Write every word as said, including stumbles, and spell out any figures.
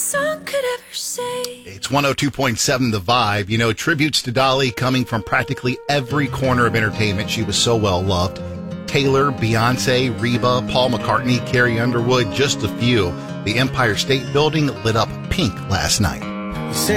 song could ever say. It's one oh two point seven The Vibe. You know, tributes to Dolly coming from practically every corner of entertainment. She was so well loved. Taylor, Beyonce, Reba, Paul McCartney, Carrie Underwood, just a few. The Empire State Building lit up pink last night.